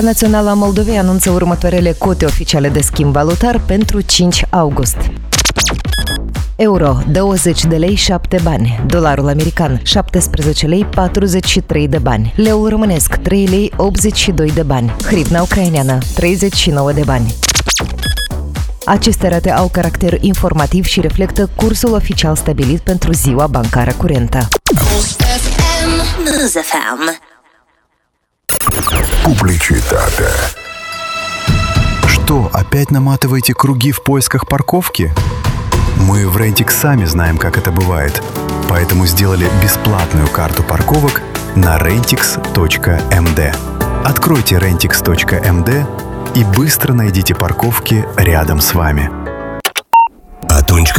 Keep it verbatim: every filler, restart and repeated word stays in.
Naționala Moldovei anunță următoarele cote oficiale de schimb valutar pentru cinci august. Euro, douăzeci de lei, șapte bani. Dolarul american, șaptesprezece lei, patruzeci și trei de bani. Leul românesc, trei lei, optzeci și doi de bani. Hrivna ucraineană, treizeci și nouă de bani. Aceste rate au caracter informativ și reflectă cursul oficial stabilit pentru ziua bancară curentă. Публичитата. Что, опять наматываете круги в поисках парковки? Мы в Rentix сами знаем, как это бывает, поэтому сделали бесплатную карту парковок на rentix точка эм дэ. Откройте rentix точка эм дэ и быстро найдите парковки рядом с вами.